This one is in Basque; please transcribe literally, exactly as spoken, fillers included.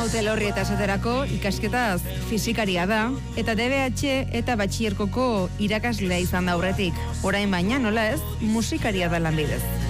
Maute Elorri eta esaterako ikasketaz fizikaria da, eta D B H eta batxillerkoko irakaslea izan da aurretik. Orain baina, nola ez, musikaria da lanbidez.